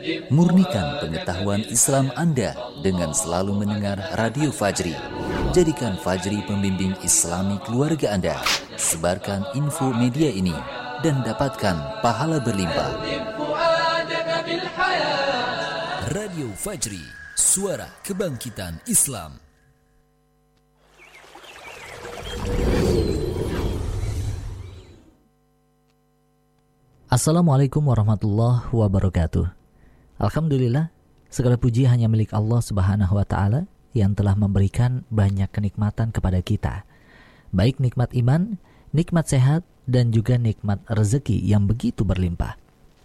Murnikan pengetahuan Islam Anda dengan selalu mendengar Radio Fajri. Jadikan Fajri pembimbing Islami keluarga Anda. Sebarkan info media ini dan dapatkan pahala berlimpah. Radio Fajri, suara kebangkitan Islam. Assalamualaikum warahmatullahi wabarakatuh. Alhamdulillah, segala puji hanya milik Allah Subhanahu wa Ta'ala yang telah memberikan banyak kenikmatan kepada kita, baik nikmat iman, nikmat sehat, dan juga nikmat rezeki yang begitu berlimpah.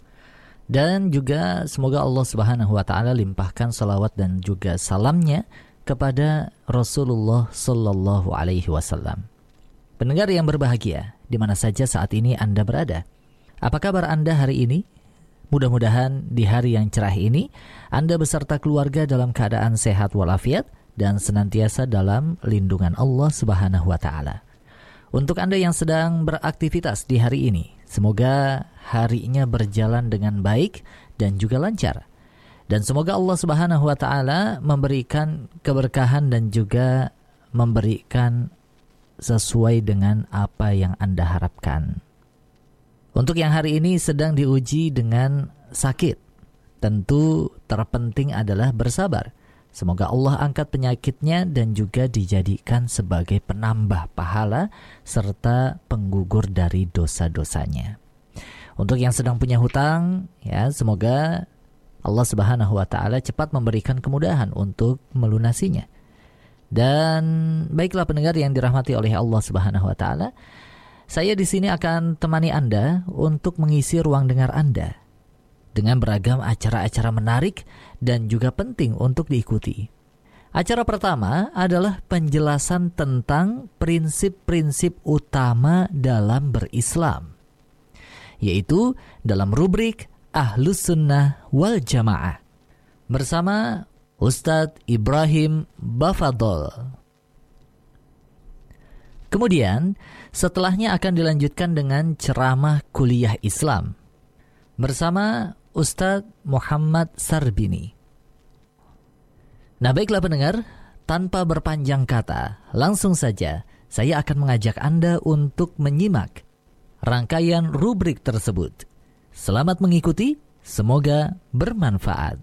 Dan juga semoga Allah Subhanahu wa Ta'ala limpahkan salawat dan juga salamnya kepada Rasulullah Sallallahu Alaihi Wasallam. Pendengar yang berbahagia, di mana saja saat ini Anda berada, apa kabar Anda hari ini? Mudah-mudahan di hari yang cerah ini Anda beserta keluarga dalam keadaan sehat walafiat dan senantiasa dalam lindungan Allah Subhanahu wa Ta'ala. Untuk Anda yang sedang beraktivitas di hari ini, semoga harinya berjalan dengan baik dan juga lancar. Dan semoga Allah Subhanahu wa Ta'ala memberikan keberkahan dan juga memberikan sesuai dengan apa yang Anda harapkan. Untuk yang hari ini sedang diuji dengan sakit, tentu terpenting adalah bersabar. Semoga Allah angkat penyakitnya dan juga dijadikan sebagai penambah pahala serta penggugur dari dosa-dosanya. Untuk yang sedang punya hutang, ya semoga Allah Subhanahu wa Ta'ala cepat memberikan kemudahan untuk melunasinya. Dan baiklah pendengar yang dirahmati oleh Allah Subhanahu wa Ta'ala, saya di sini akan temani Anda untuk mengisi ruang dengar Anda dengan beragam acara-acara menarik dan juga penting untuk diikuti. Acara pertama adalah penjelasan tentang prinsip-prinsip utama dalam berislam, yaitu dalam rubrik Ahlus Sunnah wal Jamaah bersama Ustadz Ibrahim Bafadol. Kemudian, setelahnya akan dilanjutkan dengan ceramah kuliah Islam bersama Ustadz Muhammad Sarbini. Nah baiklah pendengar, tanpa berpanjang kata, langsung saja saya akan mengajak Anda untuk menyimak rangkaian rubrik tersebut. Selamat mengikuti, semoga bermanfaat.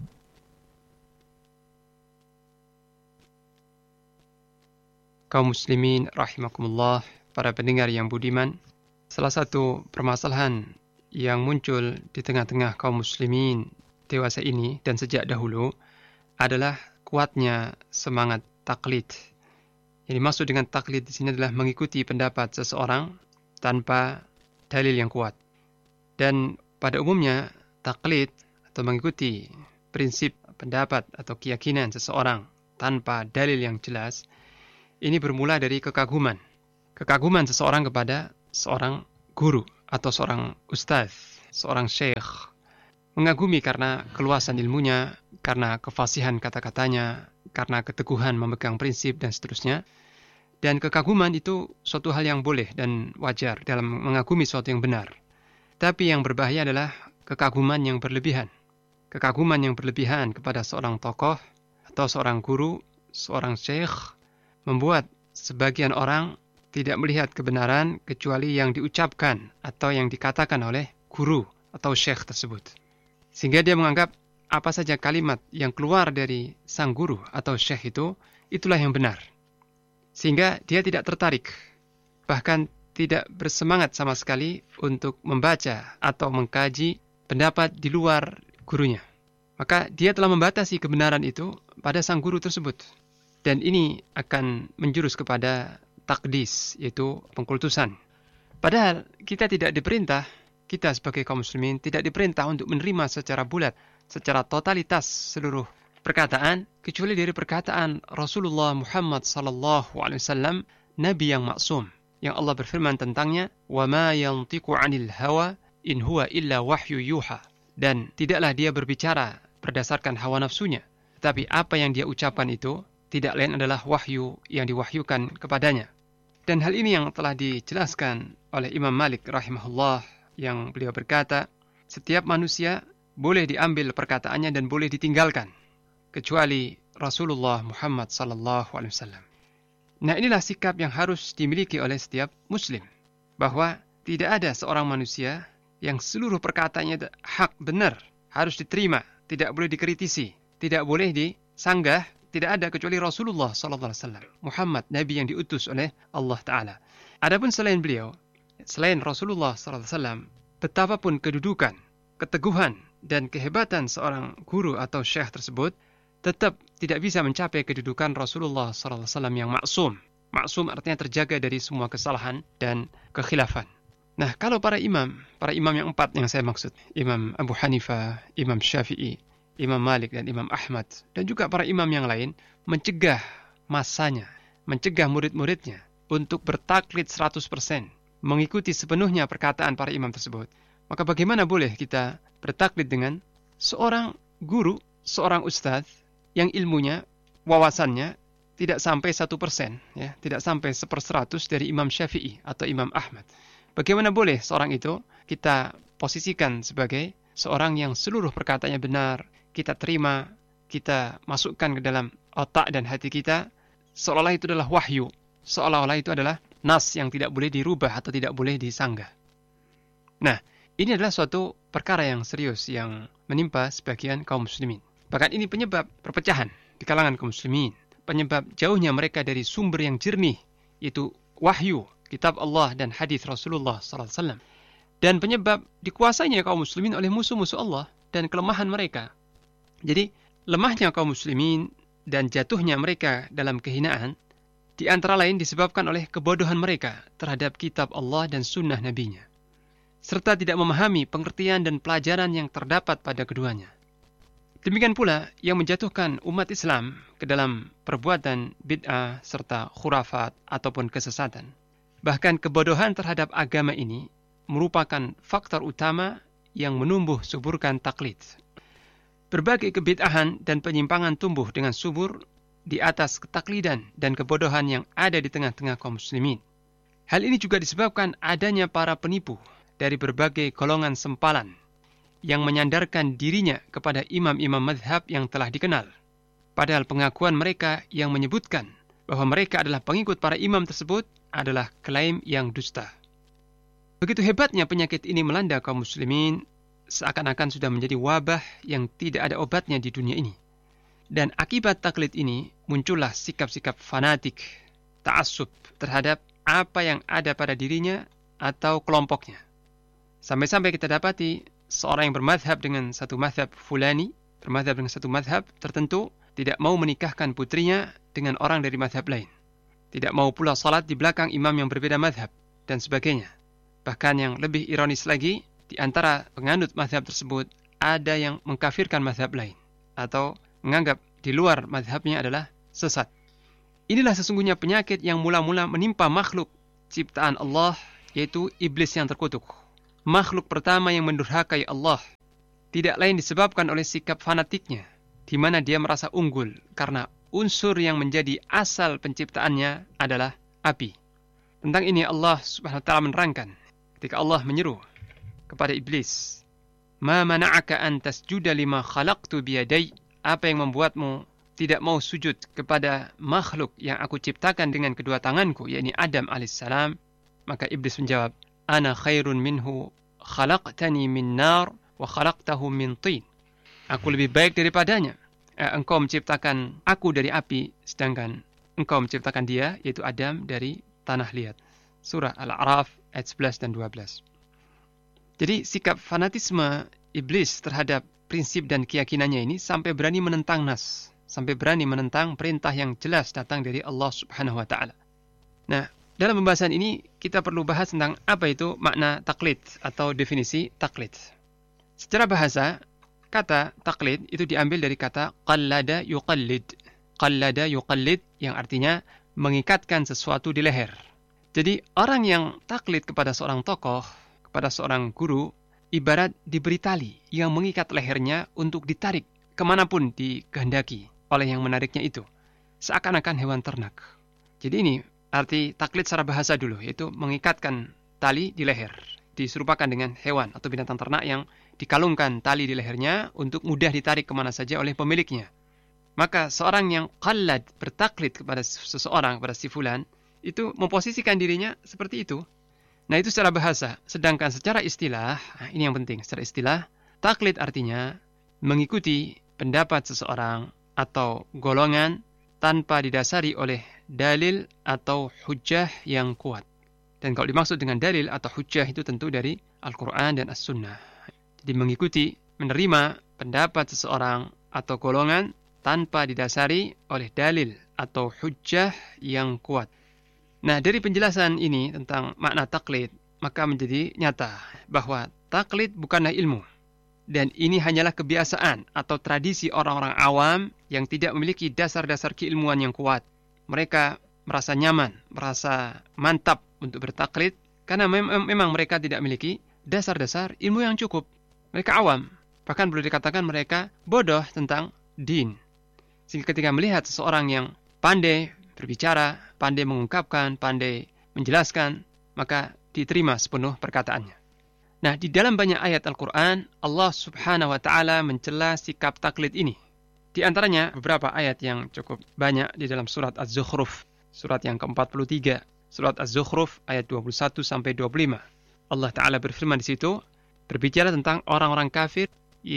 Kaum muslimin rahimakumullah, para pendengar yang budiman, salah satu permasalahan yang muncul di tengah-tengah kaum muslimin dewasa ini dan sejak dahulu adalah kuatnya semangat taklid. Yang dimaksud dengan taklid di sini adalah mengikuti pendapat seseorang tanpa dalil yang kuat. Dan pada umumnya taklid atau mengikuti prinsip pendapat atau keyakinan seseorang tanpa dalil yang jelas ini bermula dari kekaguman. Kekaguman seseorang kepada seorang guru atau seorang ustadz, seorang syekh. Mengagumi karena keluasan ilmunya, karena kefasihan kata-katanya, karena keteguhan memegang prinsip dan seterusnya. Dan kekaguman itu suatu hal yang boleh dan wajar dalam mengagumi suatu yang benar. Tapi yang berbahaya adalah kekaguman yang berlebihan. Kekaguman yang berlebihan kepada seorang tokoh atau seorang guru, seorang syekh, membuat sebagian orang tidak melihat kebenaran kecuali yang diucapkan atau yang dikatakan oleh guru atau syekh tersebut. Sehingga dia menganggap apa saja kalimat yang keluar dari sang guru atau syekh itu, itulah yang benar. Sehingga dia tidak tertarik, bahkan tidak bersemangat sama sekali untuk membaca atau mengkaji pendapat di luar gurunya. Maka dia telah membatasi kebenaran itu pada sang guru tersebut. Dan ini akan menjurus kepada takdis, yaitu pengkultusan. Padahal kita tidak diperintah, kita sebagai kaum muslimin tidak diperintah untuk menerima secara bulat, secara totalitas seluruh perkataan, kecuali dari perkataan Rasulullah Muhammad SAW, Nabi yang maksum, yang Allah berfirman tentangnya, وَمَا يَنْطِقُ عَنِ الْهَوَى إِنْ هُوَ إِلَّا وَحْيُ يُوحَى. Dan tidaklah dia berbicara berdasarkan hawa nafsunya, tetapi apa yang dia ucapkan itu tidak lain adalah wahyu yang diwahyukan kepadanya. Dan hal ini yang telah dijelaskan oleh Imam Malik rahimahullah, yang beliau berkata, setiap manusia boleh diambil perkataannya dan boleh ditinggalkan, kecuali Rasulullah Muhammad SAW. Nah, inilah sikap yang harus dimiliki oleh setiap muslim, bahwa tidak ada seorang manusia yang seluruh perkataannya hak, benar, harus diterima, tidak boleh dikritisi, tidak boleh disanggah, tidak ada kecuali Rasulullah SAW, Muhammad, Nabi yang diutus oleh Allah Ta'ala. Adapun selain beliau, selain Rasulullah SAW, betapapun kedudukan, keteguhan, dan kehebatan seorang guru atau syekh tersebut, tetap tidak bisa mencapai kedudukan Rasulullah SAW yang maksum. Maksum artinya terjaga dari semua kesalahan dan kekhilafan. Nah, kalau para imam yang 4 yang saya maksud, Imam Abu Hanifah, Imam Syafi'i, Imam Malik, dan Imam Ahmad, dan juga para imam yang lain, mencegah masanya, mencegah murid-muridnya untuk bertaklid 100%, mengikuti sepenuhnya perkataan para imam tersebut, maka bagaimana boleh kita bertaklid dengan seorang guru, seorang ustadz, yang ilmunya, wawasannya tidak sampai 1%, ya, tidak sampai 1/100 dari Imam Syafi'i atau Imam Ahmad. Bagaimana boleh seorang itu kita posisikan sebagai seorang yang seluruh perkataannya benar, kita terima, kita masukkan ke dalam otak dan hati kita, seolah-olah itu adalah wahyu, seolah-olah itu adalah nas yang tidak boleh dirubah atau tidak boleh disanggah. Nah, ini adalah suatu perkara yang serius yang menimpa sebagian kaum muslimin. Bahkan ini penyebab perpecahan di kalangan kaum muslimin, penyebab jauhnya mereka dari sumber yang jernih, yaitu wahyu, kitab Allah dan hadis Rasulullah SAW, dan penyebab dikuasainya kaum muslimin oleh musuh-musuh Allah dan kelemahan mereka. Jadi, lemahnya kaum muslimin dan jatuhnya mereka dalam kehinaan, di antara lain disebabkan oleh kebodohan mereka terhadap kitab Allah dan sunnah nabinya, serta tidak memahami pengertian dan pelajaran yang terdapat pada keduanya. Demikian pula yang menjatuhkan umat Islam ke dalam perbuatan bid'ah serta khurafat ataupun kesesatan. Bahkan kebodohan terhadap agama ini merupakan faktor utama yang menumbuh suburkan taklid. Berbagai kebid'ahan dan penyimpangan tumbuh dengan subur di atas ketaklidan dan kebodohan yang ada di tengah-tengah kaum muslimin. Hal ini juga disebabkan adanya para penipu dari berbagai golongan sempalan yang menyandarkan dirinya kepada imam-imam mazhab yang telah dikenal. Padahal pengakuan mereka yang menyebutkan bahwa mereka adalah pengikut para imam tersebut adalah klaim yang dusta. Begitu hebatnya penyakit ini melanda kaum muslimin, seakan-akan sudah menjadi wabah yang tidak ada obatnya di dunia ini. Dan akibat taklid ini muncullah sikap-sikap fanatik, ta'assub terhadap apa yang ada pada dirinya atau kelompoknya. Sampai-sampai kita dapati seorang yang bermadhab dengan satu madhab fulani, bermadhab dengan satu madhab tertentu, tidak mau menikahkan putrinya dengan orang dari madhab lain. Tidak mau pula salat di belakang imam yang berbeda madhab, dan sebagainya. Bahkan yang lebih ironis lagi, di antara penganut madhab tersebut, ada yang mengkafirkan madhab lain, atau menganggap di luar madhabnya adalah sesat. Inilah sesungguhnya penyakit yang mula-mula menimpa makhluk ciptaan Allah, yaitu iblis yang terkutuk. Makhluk pertama yang mendurhakai Allah, tidak lain disebabkan oleh sikap fanatiknya, di mana dia merasa unggul karena unsur yang menjadi asal penciptaannya adalah api. Tentang ini Allah Subhanahu wa taala menerangkan ketika Allah menyeru kepada iblis, "Ma mana'aka an tasjuda lima khalaqtu biyadai?" Apa yang membuatmu tidak mau sujud kepada makhluk yang aku ciptakan dengan kedua tanganku, yakni Adam alaihissalam? Maka iblis menjawab, "Ana khairun minhu, khalaqtani min nar wa khalaqtahu min tin." Aku lebih baik daripadanya. Engkau menciptakan aku dari api, sedangkan engkau menciptakan dia, yaitu Adam, dari tanah liat. Surah Al-A'raf ayat 11 dan 12. Jadi sikap fanatisme iblis terhadap prinsip dan keyakinannya ini sampai berani menentang nas, sampai berani menentang perintah yang jelas datang dari Allah Subhanahu wa taala. Nah, dalam pembahasan ini kita perlu bahas tentang apa itu makna taklid atau definisi taklid. Secara bahasa, kata taklid itu diambil dari kata qallada yuqallid. Qallada yuqallid yang artinya mengikatkan sesuatu di leher. Jadi orang yang taklid kepada seorang tokoh, kepada seorang guru, ibarat diberi tali yang mengikat lehernya untuk ditarik kemanapun dikehendaki oleh yang menariknya itu. Seakan-akan hewan ternak. Jadi ini arti taklid secara bahasa dulu, yaitu mengikatkan tali di leher, diserupakan dengan hewan atau binatang ternak yang dikalungkan tali di lehernya untuk mudah ditarik kemana saja oleh pemiliknya. Maka seorang yang qallad, bertaklid kepada seseorang, kepada si fulan, itu memposisikan dirinya seperti itu. Nah, itu secara bahasa. Sedangkan secara istilah, ini yang penting, secara istilah, taklid artinya mengikuti pendapat seseorang atau golongan tanpa didasari oleh dalil atau hujjah yang kuat. Dan kalau dimaksud dengan dalil atau hujjah itu tentu dari Al-Quran dan As-Sunnah. Jadi mengikuti, menerima pendapat seseorang atau golongan tanpa didasari oleh dalil atau hujjah yang kuat. Nah, dari penjelasan ini tentang makna taklid, maka menjadi nyata bahwa taklid bukanlah ilmu. Dan ini hanyalah kebiasaan atau tradisi orang-orang awam yang tidak memiliki dasar-dasar keilmuan yang kuat. Mereka merasa nyaman, merasa mantap untuk bertaklid karena memang mereka tidak memiliki dasar-dasar ilmu yang cukup. Mereka awam, bahkan boleh dikatakan mereka bodoh tentang din. Sehingga ketika melihat seseorang yang pandai berbicara, pandai mengungkapkan, pandai menjelaskan, maka diterima sepenuh perkataannya. Nah, di dalam banyak ayat Al-Quran, Allah Subhanahu wa Ta'ala mencela sikap taklid ini. Di antaranya beberapa ayat yang cukup banyak di dalam surat Az-Zukhruf, surat yang ke-43, surat Az-Zukhruf ayat 21-25. Allah Ta'ala berfirman di situ, berbicara tentang orang-orang kafir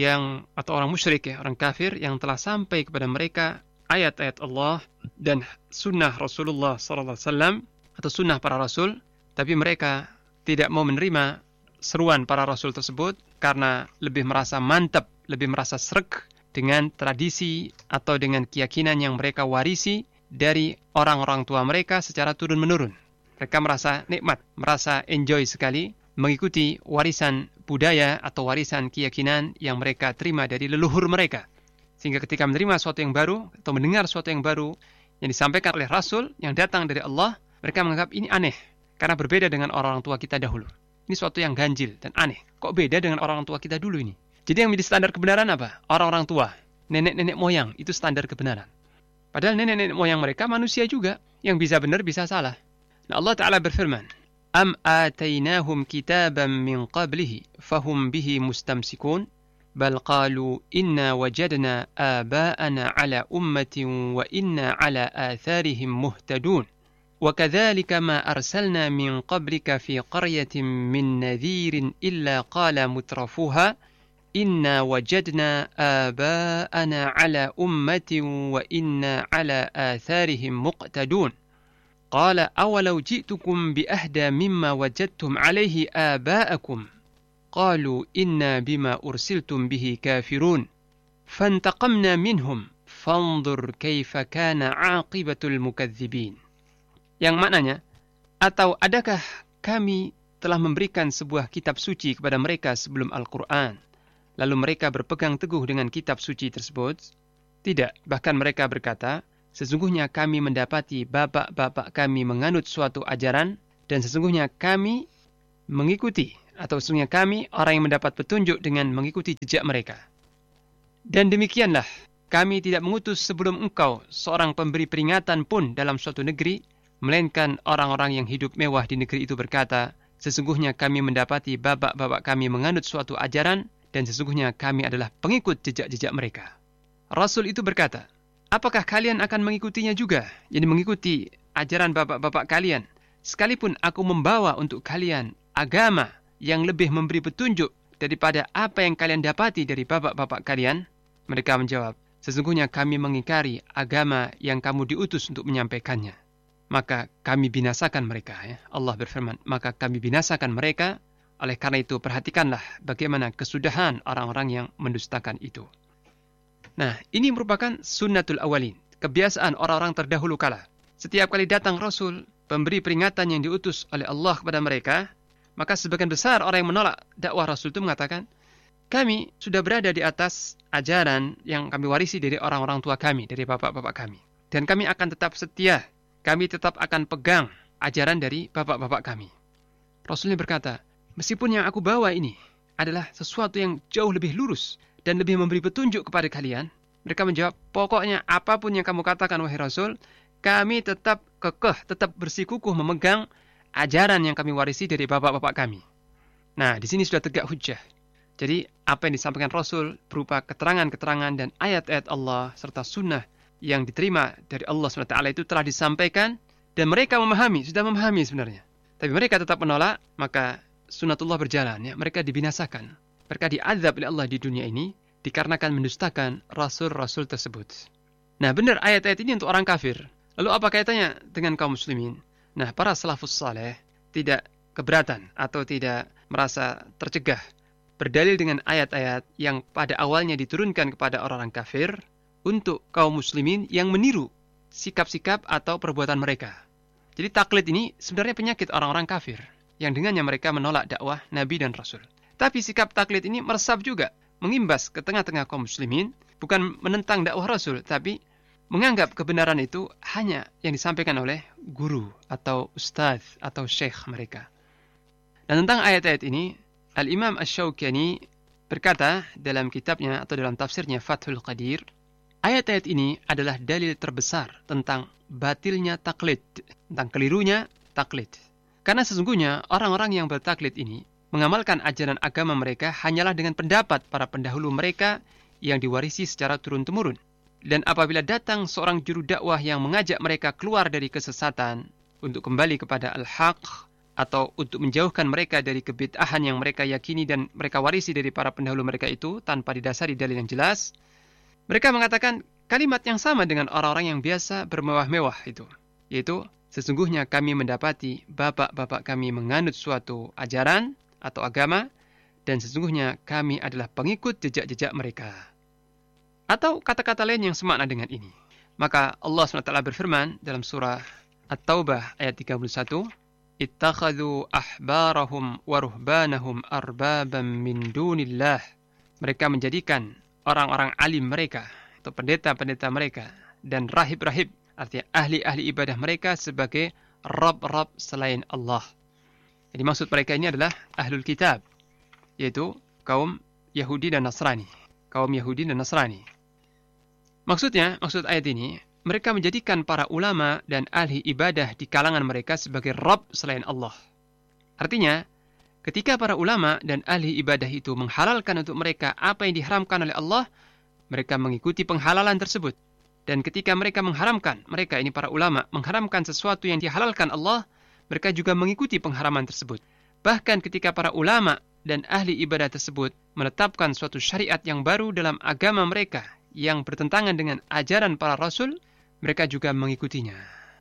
atau orang musyrik, orang kafir yang telah sampai kepada mereka ayat-ayat Allah dan sunnah Rasulullah SAW atau sunnah para rasul, tapi mereka tidak mau menerima seruan para rasul tersebut karena lebih merasa mantap, lebih merasa sreg dengan tradisi atau dengan keyakinan yang mereka warisi dari orang-orang tua mereka secara turun-menurun. Mereka merasa nikmat, merasa enjoy sekali mengikuti warisan budaya atau warisan keyakinan yang mereka terima dari leluhur mereka. Sehingga ketika menerima sesuatu yang baru atau mendengar sesuatu yang baru yang disampaikan oleh Rasul yang datang dari Allah, mereka menganggap ini aneh karena berbeda dengan orang-orang tua kita dahulu. Ini sesuatu yang ganjil dan aneh. Kok beda dengan orang-orang tua kita dulu ini? Jadi yang menjadi standar kebenaran apa? Orang-orang tua, nenek-nenek moyang, itu standar kebenaran. Padahal nenek-nenek moyang mereka manusia juga, yang bisa benar bisa salah. Nah, Allah Ta'ala berfirman, Am atainahum kitaban min qablihi fahum bihi mustamsikun bal qalu inna wajadna aba'ana ala ummatin wa inna ala atharihim muhtadun wa kadzalika ma arsalna min qablika fi qaryatin min nadhirin illa qala mutrafuha inna wajadna aba'ana ala ummatin wa inna ala atharihim muqtadun قال أولو جئتكم بأهدى مما وجدتم عليه آباءكم قالوا إنا بما أرسلتم به كافرون فانتقمنا منهم فانظر كيف كان عاقبة المكذبين. Yang maknanya, atau adakah kami telah memberikan sebuah kitab suci kepada mereka sebelum Al-Quran, lalu mereka berpegang teguh dengan kitab suci tersebut? Tidak, bahkan mereka berkata, sesungguhnya kami mendapati bapak-bapak kami menganut suatu ajaran dan sesungguhnya kami mengikuti atau sesungguhnya kami orang yang mendapat petunjuk dengan mengikuti jejak mereka. Dan demikianlah kami tidak mengutus sebelum engkau seorang pemberi peringatan pun dalam suatu negeri, melainkan orang-orang yang hidup mewah di negeri itu berkata, sesungguhnya kami mendapati bapak-bapak kami menganut suatu ajaran dan sesungguhnya kami adalah pengikut jejak-jejak mereka. Rasul itu berkata, apakah kalian akan mengikutinya juga? Jadi mengikuti ajaran bapak-bapak kalian. Sekalipun aku membawa untuk kalian agama yang lebih memberi petunjuk daripada apa yang kalian dapati dari bapak-bapak kalian. Mereka menjawab, sesungguhnya kami mengingkari agama yang kamu diutus untuk menyampaikannya. Maka kami binasakan mereka. Allah berfirman, maka kami binasakan mereka. Oleh karena itu perhatikanlah bagaimana kesudahan orang-orang yang mendustakan itu. Nah, ini merupakan sunnatul awalin, kebiasaan orang-orang terdahulu kala. Setiap kali datang Rasul, pemberi peringatan yang diutus oleh Allah kepada mereka, maka sebagian besar orang yang menolak dakwah Rasul itu mengatakan, kami sudah berada di atas ajaran yang kami warisi dari orang-orang tua kami, dari bapak-bapak kami. Dan kami akan tetap setia, kami tetap akan pegang ajaran dari bapak-bapak kami. Rasulnya berkata, meskipun yang aku bawa ini adalah sesuatu yang jauh lebih lurus, dan lebih memberi petunjuk kepada kalian, mereka menjawab, pokoknya apapun yang kamu katakan wahai Rasul, kami tetap kekeh, tetap bersikukuh memegang ajaran yang kami warisi dari bapak-bapak kami. Nah, di sini sudah tegak hujjah. Jadi apa yang disampaikan Rasul berupa keterangan-keterangan dan ayat-ayat Allah serta sunnah yang diterima dari Allah SWT itu telah disampaikan dan mereka sudah memahami sebenarnya. Tapi mereka tetap menolak, maka sunnatullah berjalan, ya, mereka dibinasakan. Mereka diazab oleh Allah di dunia ini dikarenakan mendustakan rasul-rasul tersebut. Nah, benar ayat-ayat ini untuk orang kafir. Lalu apa kaitannya dengan kaum muslimin? Nah, para salafus saleh tidak keberatan atau tidak merasa tercegah berdalil dengan ayat-ayat yang pada awalnya diturunkan kepada orang-orang kafir untuk kaum muslimin yang meniru sikap-sikap atau perbuatan mereka. Jadi taklid ini sebenarnya penyakit orang-orang kafir yang dengannya mereka menolak dakwah Nabi dan Rasul. Tapi sikap taklid ini meresap juga, mengimbas ke tengah-tengah kaum muslimin, bukan menentang dakwah Rasul, tapi menganggap kebenaran itu hanya yang disampaikan oleh guru atau ustadz atau syekh mereka. Dan tentang ayat-ayat ini, Al-Imam Asy-Syaukani berkata dalam kitabnya atau dalam tafsirnya Fathul Qadir, ayat-ayat ini adalah dalil terbesar tentang batilnya taklid, tentang kelirunya taklid. Karena sesungguhnya orang-orang yang bertaklid ini mengamalkan ajaran agama mereka hanyalah dengan pendapat para pendahulu mereka yang diwarisi secara turun-temurun. Dan apabila datang seorang juru dakwah yang mengajak mereka keluar dari kesesatan untuk kembali kepada al-haq atau untuk menjauhkan mereka dari kebid'ahan yang mereka yakini dan mereka warisi dari para pendahulu mereka itu tanpa didasari dalil yang jelas, mereka mengatakan kalimat yang sama dengan orang-orang yang biasa bermewah-mewah itu, yaitu sesungguhnya kami mendapati bapak-bapak kami menganut suatu ajaran atau agama dan sesungguhnya kami adalah pengikut jejak-jejak mereka. Atau kata-kata lain yang semakna dengan ini. Maka Allah SWT berfirman dalam surah At-Taubah ayat 31, ittakhadhu ahbarahum wa ruhbanahum arbaban min dunillah. Mereka menjadikan orang-orang alim mereka atau pendeta-pendeta mereka dan rahib-rahib, artinya ahli-ahli ibadah mereka sebagai rab-rab selain Allah. Jadi maksud mereka ini adalah ahlul kitab, yaitu kaum Yahudi dan Nasrani. Kaum Yahudi dan Nasrani. Maksud ayat ini, mereka menjadikan para ulama dan ahli ibadah di kalangan mereka sebagai Rabb selain Allah. Artinya, ketika para ulama dan ahli ibadah itu menghalalkan untuk mereka apa yang diharamkan oleh Allah, mereka mengikuti penghalalan tersebut. Dan ketika mereka mengharamkan, mereka ini para ulama, mengharamkan sesuatu yang dihalalkan Allah, mereka juga mengikuti pengharaman tersebut. Bahkan ketika para ulama dan ahli ibadah tersebut menetapkan suatu syariat yang baru dalam agama mereka yang bertentangan dengan ajaran para rasul, mereka juga mengikutinya.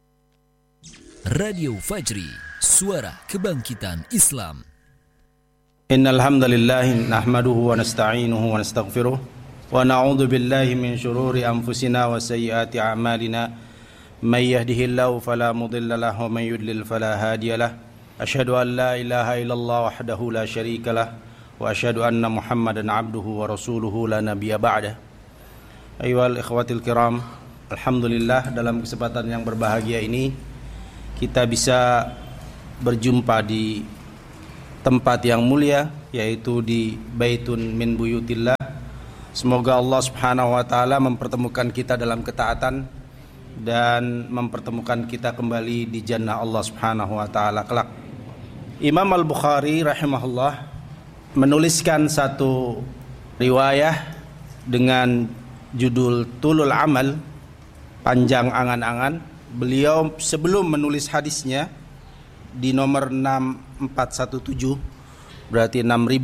Radio Fajri, suara kebangkitan Islam. Innal hamdalillah nahmaduhu wa nasta'inuhu wa nastaghfiruh wa na'udzu billahi min shururi anfusina wa sayyiati a'malina. May yahdihillahu fala mudilla lahu wa may yudlil fala hadiya lahu. Asyhadu an la ilaha illallah wahdahu la syarika lah wa asyhadu anna Muhammadan abduhu wa rasuluhu la nabiyya ba'dah. Ayyuhal ikhwatil kiram, alhamdulillah dalam kesempatan yang berbahagia ini kita bisa berjumpa di tempat yang mulia, yaitu di Baitun min Buyutillah. Semoga Allah Subhanahu wa taala mempertemukan kita dalam ketaatan dan mempertemukan kita kembali di jannah Allah Subhanahu wa taala kelak. Imam Al-Bukhari rahimahullah menuliskan satu riwayah dengan judul Tulul Amal, panjang angan-angan. Beliau sebelum menulis hadisnya di nomor 6417, berarti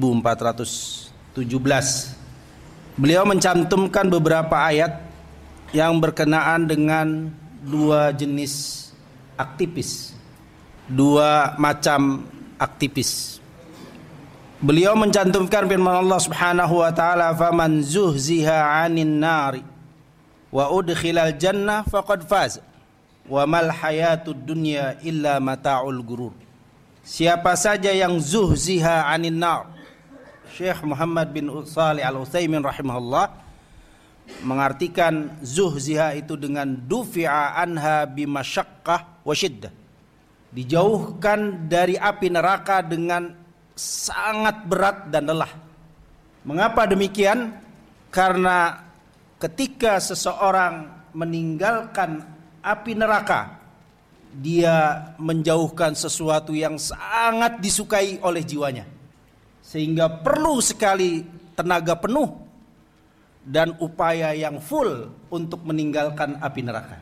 6417, beliau mencantumkan beberapa ayat yang berkenaan dengan dua jenis aktivis, dua macam aktivis. Beliau mencantumkan firman Allah Subhanahu wa taala, "Faman zuhziha 'anil nari wa udkhilal jannah faqad faz wa mal hayatud dunya illa mata'ul gurur." Siapa saja yang zuhziha 'anil nar. Syekh Muhammad bin Shalih Al-Utsaimin rahimahullah mengartikan zuhziha itu dengan dufi'a anha bimasyaqqah wa syiddah. Dijauhkan dari api neraka dengan sangat berat dan lelah. Mengapa demikian? Karena ketika seseorang meninggalkan api neraka, dia menjauhkan sesuatu yang sangat disukai oleh jiwanya. Sehingga perlu sekali tenaga penuh dan upaya yang full untuk meninggalkan api neraka.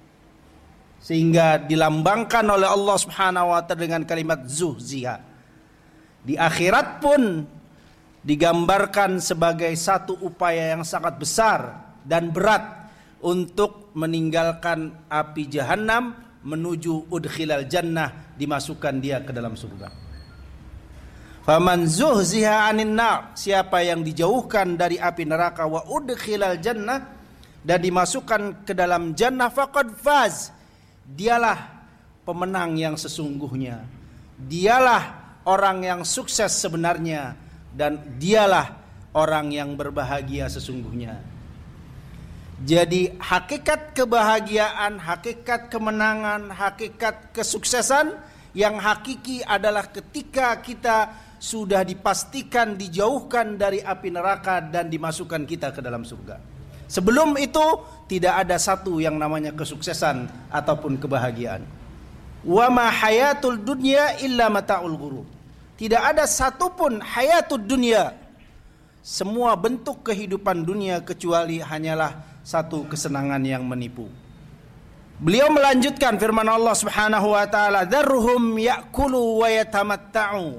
Sehingga dilambangkan oleh Allah Subhanahu wa taala dengan kalimat zuhziha. Di akhirat pun digambarkan sebagai satu upaya yang sangat besar dan berat untuk meninggalkan api jahanam menuju udkhilal jannah, dimasukkan dia ke dalam surga. Faman zuhziha 'anil nar, siapa yang dijauhkan dari api neraka, wa udkhilal jannah, dan dimasukkan ke dalam jannah, faqad faz, dialah pemenang yang sesungguhnya. Dialah orang yang sukses sebenarnya, dan dialah orang yang berbahagia sesungguhnya. Jadi hakikat kebahagiaan, hakikat kemenangan, hakikat kesuksesan yang hakiki adalah ketika kita sudah dipastikan dijauhkan dari api neraka dan dimasukkan kita ke dalam surga. Sebelum itu tidak ada satu yang namanya kesuksesan ataupun kebahagiaan. Wa ma hayatul dunya illa mata'ul ghurur. Tidak ada satupun hayatud dunia, semua bentuk kehidupan dunia kecuali hanyalah satu kesenangan yang menipu. Beliau melanjutkan firman Allah Subhanahu wa taala, "Dzarhum ya'kulu wa yatamatta'u."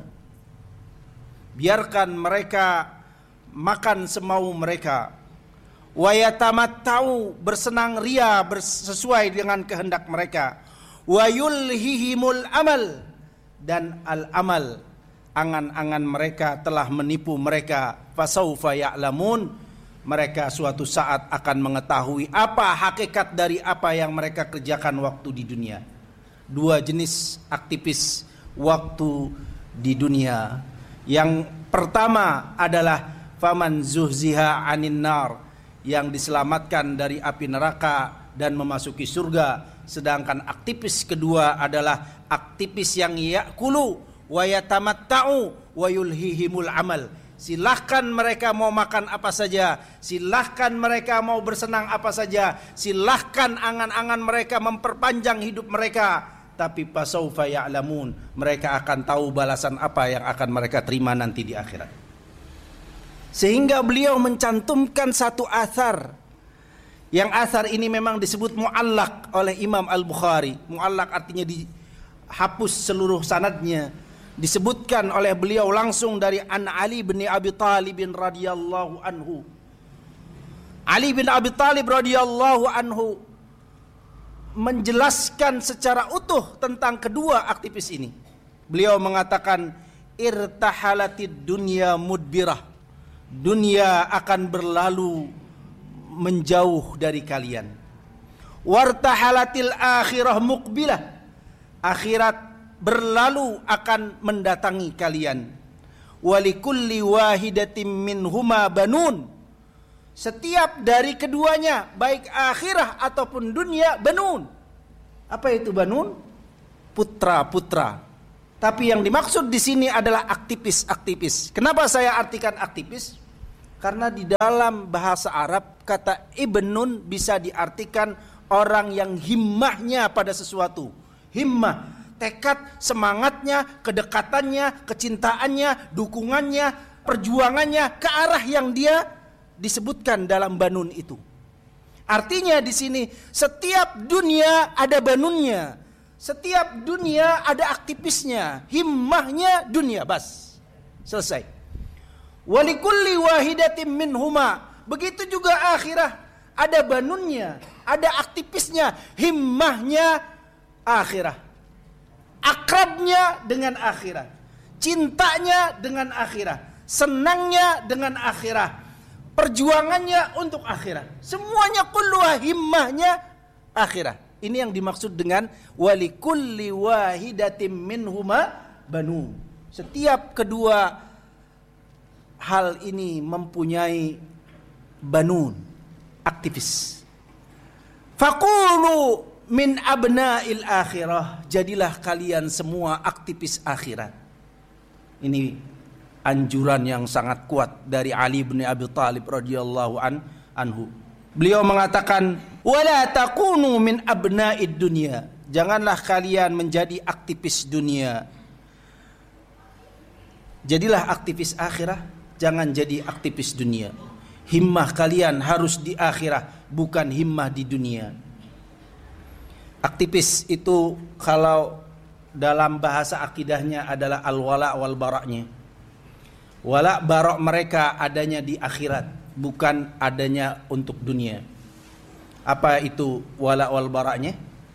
Biarkan mereka makan semau mereka. Wa yatamatta'u, bersenang ria sesuai dengan kehendak mereka. Wa yulhihimul amal, dan al-amal, angan-angan mereka telah menipu mereka. Fasaufa ya'lamun, mereka suatu saat akan mengetahui apa hakikat dari apa yang mereka kerjakan waktu di dunia. Dua jenis aktivis waktu di dunia. Yang pertama adalah faman zuhziha 'anin nar, yang diselamatkan dari api neraka dan memasuki surga. Sedangkan aktivis kedua adalah aktivis yang ya'kulu wa yatamatta'u wa yulhihimul amal. Silahkan mereka mau makan apa saja, silahkan mereka mau bersenang apa saja, silahkan angan-angan mereka memperpanjang hidup mereka, tapi fasaufa ya'lamun, mereka akan tahu balasan apa yang akan mereka terima nanti di akhirat. Sehingga beliau mencantumkan satu athar, yang athar ini memang disebut mu'allaq oleh Imam Al-Bukhari. Mu'allaq artinya dihapus seluruh sanadnya. Disebutkan oleh beliau langsung dari an Ali bin Abi Thalib radhiyallahu anhu. Ali bin Abi Thalib radhiyallahu anhu menjelaskan secara utuh tentang kedua aktivis ini. Beliau mengatakan, irtahalatid dunya mudbirah, dunia akan berlalu menjauh dari kalian. Wartahalatil akhirah muqbilah, akhirat berlalu akan mendatangi kalian. Walikulli wahidatim minhuma banun, setiap dari keduanya baik akhirah ataupun dunia, banun. Apa itu banun? Putra-putra. Tapi yang dimaksud di sini adalah aktivis-aktivis. Kenapa saya artikan aktivis? Karena di dalam bahasa Arab kata ibnun bisa diartikan orang yang himmahnya pada sesuatu. Himmah, tekad, semangatnya, kedekatannya, kecintaannya, dukungannya, perjuangannya ke arah yang dia disebutkan dalam banun itu. Artinya di sini setiap dunia ada banunnya, setiap dunia ada aktivisnya, himmahnya dunia, bas, selesai. Walikulli wahidatin minhuma, begitu juga akhirah, ada banunnya, ada aktivisnya, himmahnya akhirah. Akrabnya dengan akhirat, cintanya dengan akhirat, senangnya dengan akhirat, perjuangannya untuk akhirat, semuanya kulluha himmahnya akhirat. Ini yang dimaksud dengan walikulli wahidatin minhuma banu. Setiap kedua hal ini mempunyai banun, aktivis. Faqulu min abna'il akhirah, jadilah kalian semua aktivis akhirat. Ini anjuran yang sangat kuat dari Ali bin Abi Thalib radhiyallahu anhu. Beliau mengatakan, wala takunu min abna'id dunya, janganlah kalian menjadi aktivis dunia. Jadilah aktivis akhirah, jangan jadi aktivis dunia. Himmah kalian harus di akhirah, bukan himmah di dunia. Aktivis itu kalau dalam bahasa akidahnya adalah al-wala wal bara'nya. Wala bara' mereka adanya di akhirat, bukan adanya untuk dunia. Apa itu wala wal bara'nya?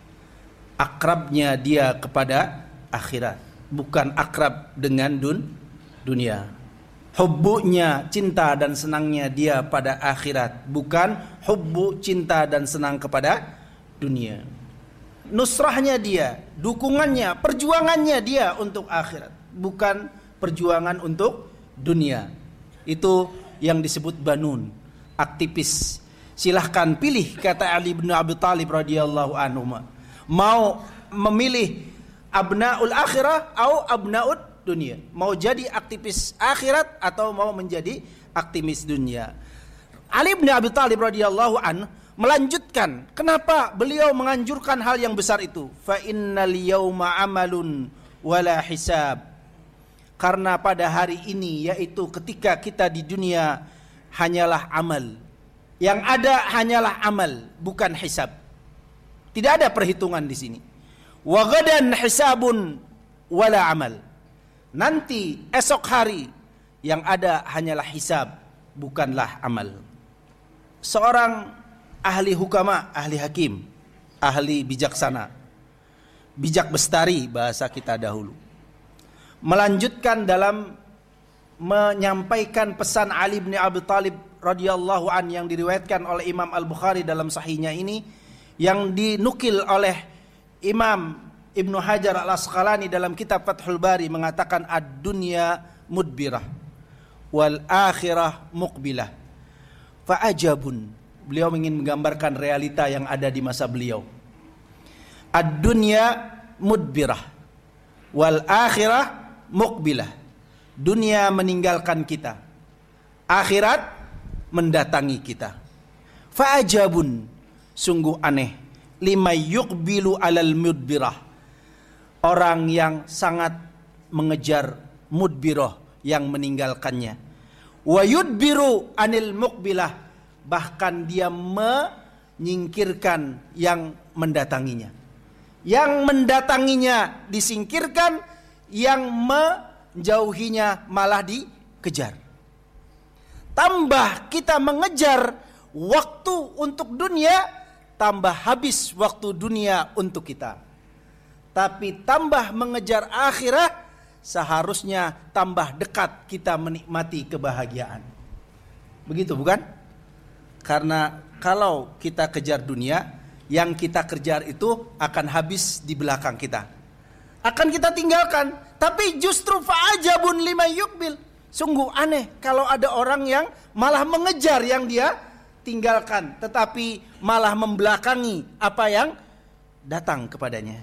Akrabnya dia kepada akhirat, bukan akrab dengan dunia. Hubbunya, cinta dan senangnya dia pada akhirat, bukan hubbu, cinta dan senang kepada dunia. Nusrahnya dia, dukungannya, perjuangannya dia untuk akhirat, bukan perjuangan untuk dunia. Itu yang disebut banun, aktivis. Silahkan pilih, kata Ali bin Abi Thalib radhiyallahu anhu, mau memilih abnaul akhirah atau abnaud dunia, mau jadi aktivis akhirat atau mau menjadi aktivis dunia. Ali bin Abi Thalib radhiyallahu anhu melanjutkan, kenapa beliau menganjurkan hal yang besar itu? Fa innal yauma amalun wala hisab. Karena pada hari ini, yaitu ketika kita di dunia, hanyalah amal. Yang ada hanyalah amal, bukan hisab. Tidak ada perhitungan di sini. Wa ghadan hisabun wala amal. Nanti esok hari yang ada hanyalah hisab, bukanlah amal. Seorang ahli hukama, ahli hakim, ahli bijaksana, bijak bestari bahasa kita dahulu, melanjutkan dalam menyampaikan pesan Ali bin Abi Thalib radhiyallahu an yang diriwayatkan oleh Imam Al-Bukhari dalam sahihnya ini, yang dinukil oleh Imam Ibnu Hajar Al-Asqalani dalam kitab Fathul Bari, mengatakan ad-dunya mudbirah wal akhirah muqbilah. Fa'ajabun. Beliau ingin menggambarkan realita yang ada di masa beliau. Ad-dunya mudbirah wal akhirah muqbilah. Dunia meninggalkan kita, akhirat mendatangi kita. Fa'ajabun, sungguh aneh, lima yuqbilu alal mudbirah, orang yang sangat mengejar mudbirah, yang meninggalkannya. Wa yudbiru anil muqbilah, bahkan dia menyingkirkan yang mendatanginya. Yang mendatanginya disingkirkan, yang menjauhinya malah dikejar. Tambah kita mengejar waktu untuk dunia, tambah habis waktu dunia untuk kita. Tapi tambah mengejar akhirat, seharusnya tambah dekat kita menikmati kebahagiaan. Begitu bukan? Karena kalau kita kejar dunia, yang kita kejar itu akan habis di belakang kita, akan kita tinggalkan. Tapi justru fa'ajabun lima yuqbil, sungguh aneh kalau ada orang yang malah mengejar yang dia tinggalkan, tetapi malah membelakangi apa yang datang kepadanya.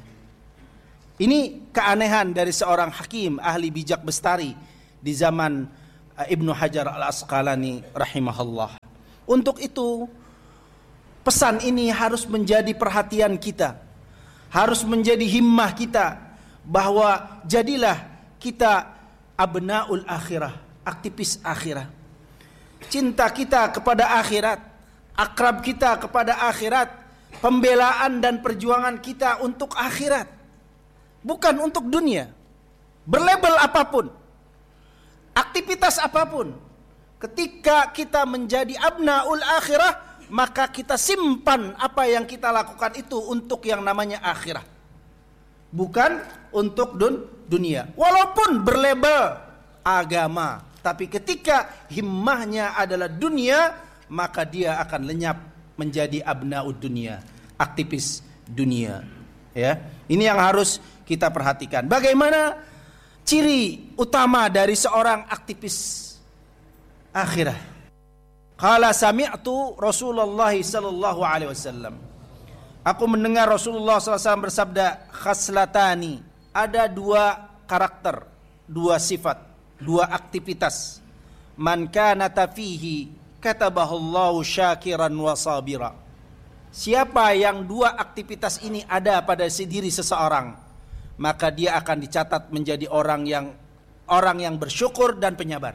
Ini keanehan dari seorang hakim, ahli bijak bestari di zaman Ibnu Hajar Al-Asqalani rahimahullah. Untuk itu pesan ini harus menjadi perhatian kita, harus menjadi himmah kita, bahwa jadilah kita abnaul akhirah, aktivis akhirah. Cinta kita kepada akhirat, akrab kita kepada akhirat, pembelaan dan perjuangan kita untuk akhirat, bukan untuk dunia. Berlabel apapun, aktivitas apapun, ketika kita menjadi abnaul akhirah, maka kita simpan apa yang kita lakukan itu untuk yang namanya akhirat, bukan untuk dunia. Walaupun berlabel agama, tapi ketika himmahnya adalah dunia, maka dia akan lenyap menjadi abnaud dunia, aktivis dunia. Ya, ini yang harus kita perhatikan. Bagaimana ciri utama dari seorang aktivis akhirah? Qala sami'tu Rasulullah sallallahu alaihi wasallam. Aku mendengar Rasulullah SAW bersabda, khaslatani, ada dua karakter, dua sifat, dua aktivitas. Man kana fihi katabahallahu syakiran wa sabira. Siapa yang dua aktivitas ini ada pada diri seseorang, maka dia akan dicatat menjadi orang yang orang yang bersyukur dan penyabar.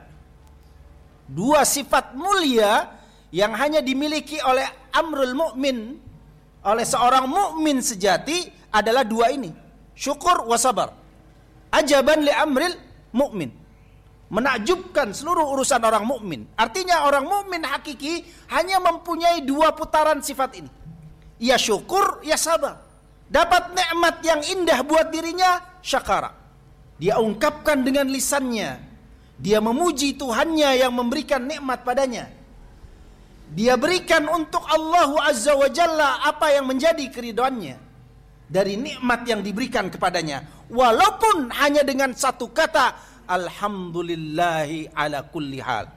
Dua sifat mulia yang hanya dimiliki oleh amrul mukmin, oleh seorang mukmin sejati adalah dua ini, syukur wa sabar. Ajaban li amril mukmin, menakjubkan seluruh urusan orang mukmin. Artinya orang mukmin hakiki hanya mempunyai dua putaran sifat ini, ya syukur, ya sabar. Dapat nikmat yang indah buat dirinya, syakara, dia ungkapkan dengan lisannya, dia memuji Tuhannya yang memberikan nikmat padanya. Dia berikan untuk Allah Azza wa Jalla apa yang menjadi keridhaannya dari nikmat yang diberikan kepadanya, walaupun hanya dengan satu kata, alhamdulillahi ala kulli hal.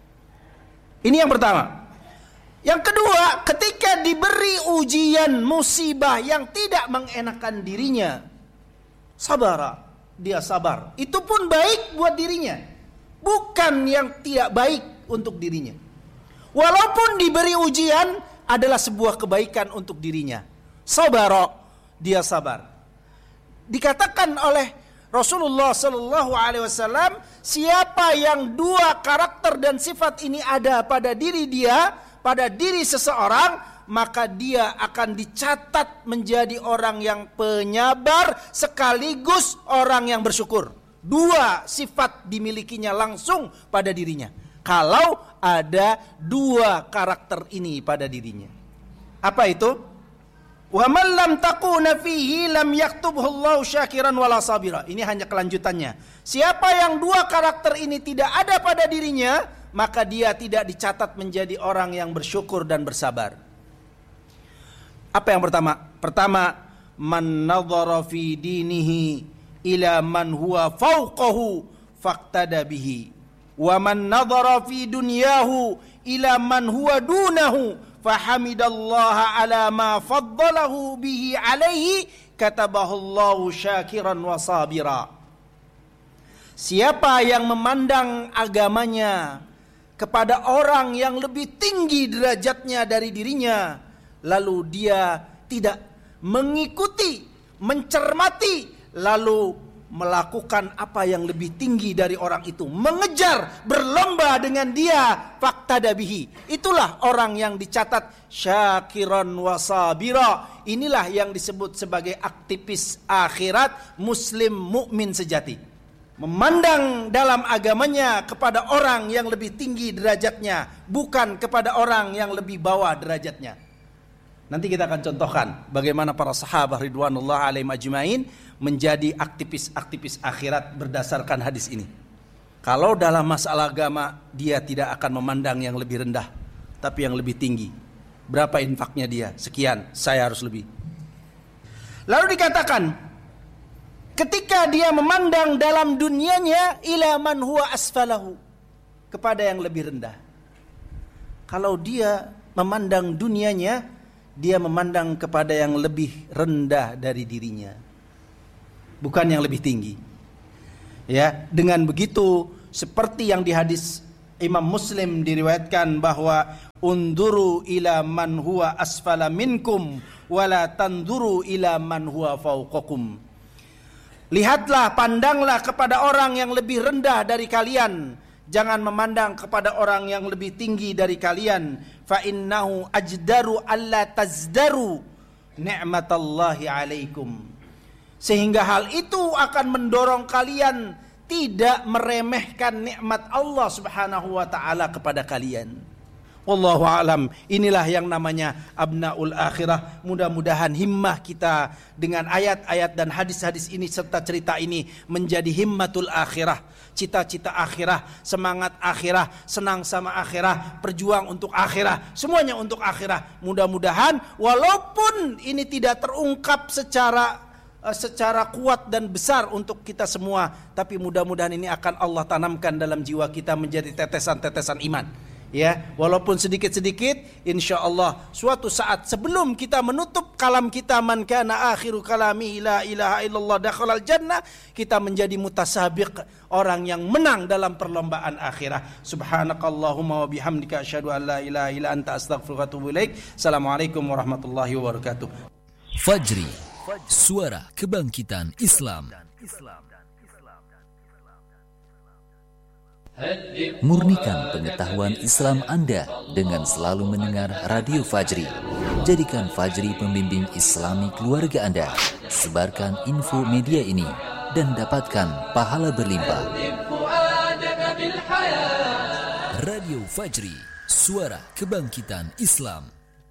Ini yang pertama. Yang kedua, ketika diberi ujian musibah yang tidak mengenakan dirinya, sabara, dia sabar. Itu pun baik buat dirinya, bukan yang tidak baik untuk dirinya. Walaupun diberi ujian adalah sebuah kebaikan untuk dirinya. Sabara, dia sabar. Dikatakan oleh Rasulullah sallallahu alaihi wasallam, siapa yang dua karakter dan sifat ini ada pada diri dia, pada diri seseorang, maka dia akan dicatat menjadi orang yang penyabar sekaligus orang yang bersyukur. Dua sifat dimilikinya langsung pada dirinya, kalau ada dua karakter ini pada dirinya. Apa itu? Wa man lam takuna fihi lam yaktubhu Allahu syakiran wala sabira. Ini hanya kelanjutannya. Siapa yang dua karakter ini tidak ada pada dirinya, maka dia tidak dicatat menjadi orang yang bersyukur dan bersabar. Apa yang pertama? Pertama, man nadhara fi dinihi ila man huwa fawqahu faqtada bihi, wa man nadhara fi dunyahu ila man huwa dunahu fahamidallaha ala ma faddalahu bihi alaihi katabahullahu syakiran wa sabira. Siapa yang memandang agamanya kepada orang yang lebih tinggi derajatnya dari dirinya, lalu dia tidak mengikuti, mencermati, lalu melakukan apa yang lebih tinggi dari orang itu, mengejar, berlomba dengan dia, faqtada bihi, itulah orang yang dicatat syakiran wa sabira. Inilah yang disebut sebagai aktivis akhirat, muslim mukmin sejati, memandang dalam agamanya kepada orang yang lebih tinggi derajatnya, bukan kepada orang yang lebih bawah derajatnya. Nanti kita akan contohkan bagaimana para sahabat ridwanullah alaihim ajmain menjadi aktivis-aktivis akhirat berdasarkan hadis ini. Kalau dalam masalah agama, dia tidak akan memandang yang lebih rendah, tapi yang lebih tinggi. Berapa infaknya dia? Sekian, saya harus lebih. Lalu dikatakan, ketika dia memandang dalam dunianya ila man huwa asfalahu, kepada yang lebih rendah. Kalau dia memandang dunianya, dia memandang kepada yang lebih rendah dari dirinya, bukan yang lebih tinggi. Ya, dengan begitu seperti yang di hadis Imam Muslim diriwayatkan bahwa unduru ila man huwa asfala minkum wala tanduru ila man huwa fawqakum. Lihatlah, pandanglah kepada orang yang lebih rendah dari kalian, jangan memandang kepada orang yang lebih tinggi dari kalian. Fa innahu ajdaru alla tazdaru ni'matallahi alaikum. Sehingga hal itu akan mendorong kalian tidak meremehkan nikmat Allah Subhanahu wa taala kepada kalian. Wallahu a'lam. Inilah yang namanya abnaul akhirah. Mudah-mudahan himmah kita dengan ayat-ayat dan hadis-hadis ini serta cerita ini menjadi himmatul akhirah, cita-cita akhirah, semangat akhirah, senang sama akhirah, berjuang untuk akhirah, semuanya untuk akhirah. Mudah-mudahan walaupun ini tidak terungkap secara kuat dan besar untuk kita semua, tapi mudah-mudahan ini akan Allah tanamkan dalam jiwa kita menjadi tetesan-tetesan iman. Ya, walaupun sedikit-sedikit, insya Allah suatu saat sebelum kita menutup kalam kita, man kana akhiru kalami la ilaha illallah dakhalal jannah, kita menjadi mutasabiq, orang yang menang dalam perlombaan akhirah. Subhanakallahumma wa bihamdika asyhadu an la ilaha illa anta astaghfiruka wa atubu ilaik. Assalamualaikum warahmatullahi wabarakatuh. Fajri, suara kebangkitan Islam. Murnikan pengetahuan Islam Anda dengan selalu mendengar Radio Fajri. Jadikan Fajri pembimbing Islami keluarga Anda. Sebarkan info media ini dan dapatkan pahala berlimpah. Radio Fajri, suara kebangkitan Islam.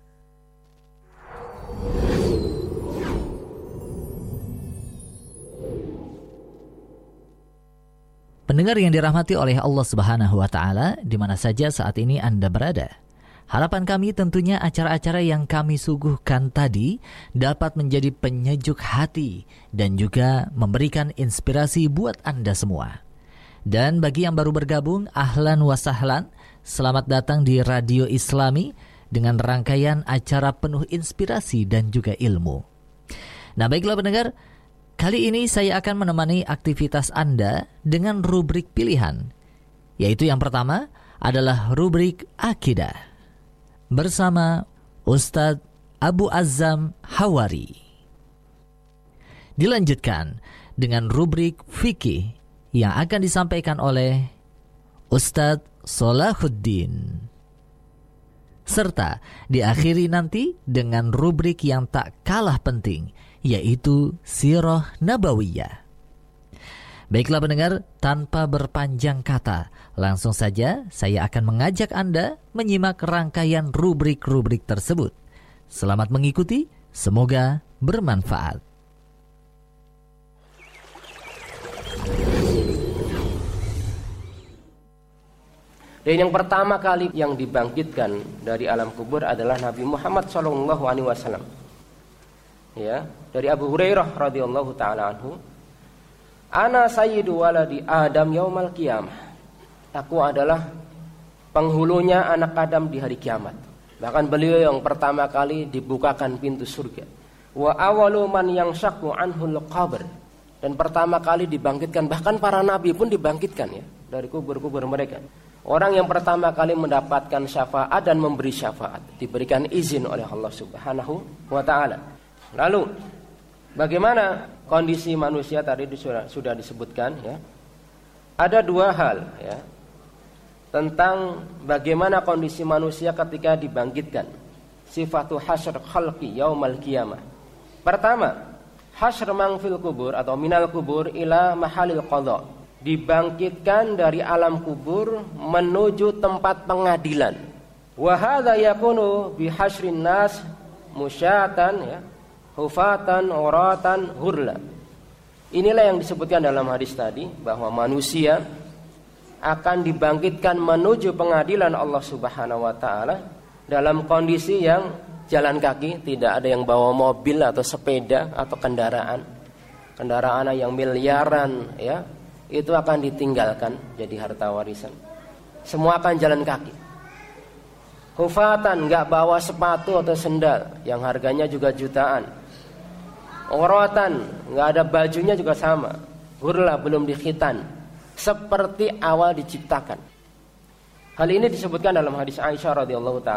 Pendengar yang dirahmati oleh Allah Subhanahu wa taala, di mana saja saat ini Anda berada. Harapan kami tentunya acara-acara yang kami suguhkan tadi dapat menjadi penyejuk hati dan juga memberikan inspirasi buat Anda semua. Dan bagi yang baru bergabung, ahlan wa sahlan, selamat datang di Radio Islami dengan rangkaian acara penuh inspirasi dan juga ilmu. Nah, baiklah pendengar, kali ini saya akan menemani aktivitas Anda dengan rubrik pilihan, yaitu yang pertama adalah rubrik Akidah bersama Ustadz Abu Azzam Hawari. Dilanjutkan dengan rubrik Fikih yang akan disampaikan oleh Ustadz Salahuddin. Serta diakhiri nanti dengan rubrik yang tak kalah penting, yaitu Sirah Nabawiyah. Baiklah pendengar, tanpa berpanjang kata, langsung saja saya akan mengajak Anda menyimak rangkaian rubrik-rubrik tersebut. Selamat mengikuti, semoga bermanfaat. Dan yang pertama kali yang dibangkitkan dari alam kubur adalah Nabi Muhammad SAW. Ya, dari Abu Hurairah radhiyallahu taala anhu, "Ana sayyidu waladi Adam yaumal qiyamah." Aku adalah penghulunya anak Adam di hari kiamat. Bahkan beliau yang pertama kali dibukakan pintu surga. Wa awwalu man yanshaqqu anhul qabr. Dan pertama kali dibangkitkan, bahkan para nabi pun dibangkitkan ya dari kubur-kubur mereka. Orang yang pertama kali mendapatkan syafaat dan memberi syafaat, diberikan izin oleh Allah Subhanahu wa taala. Lalu bagaimana kondisi manusia tadi sudah disebutkan ya. Ada dua hal ya tentang bagaimana kondisi manusia ketika dibangkitkan. Sifatu hasyr khalqi yaumal qiyamah. Pertama, hasyr man fil kubur atau minal kubur ila mahalil qadha. Dibangkitkan dari alam kubur menuju tempat pengadilan. Wa hadza yakunu bi hasyrin nas musyatan ya, hufatan uratan hurla. Inilah yang disebutkan dalam hadis tadi, bahwa manusia akan dibangkitkan menuju pengadilan Allah Subhanahu wa taala dalam kondisi yang jalan kaki, tidak ada yang bawa mobil atau sepeda atau kendaraan yang miliaran ya. Itu akan ditinggalkan jadi harta warisan. Semua akan jalan kaki. Hufatan, nggak bawa sepatu atau sendal yang harganya juga jutaan. Uratan, nggak ada bajunya juga sama. Hurla, belum dikhitan, seperti awal diciptakan. Hal ini disebutkan dalam hadis Aisyah radhiyallahu taala